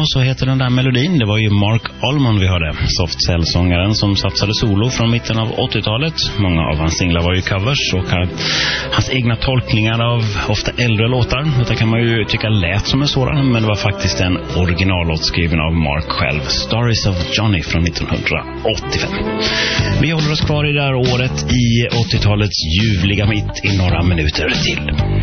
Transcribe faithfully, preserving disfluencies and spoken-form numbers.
så heter den där melodin. Det var ju Mark Almond vi hörde, Soft Cell-sångaren som satsade solo från mitten av åttiotalet. Många av hans singlar var ju covers och hans egna tolkningar av ofta äldre låtar. Det kan man ju tycka lät som en sådan, men det var faktiskt en originallåt skriven av Mark själv, Stories of Johnny från nittonhundraåttiofem. Vi håller oss kvar i det här året i åttiotalets ljuvliga mitt i några minuter till.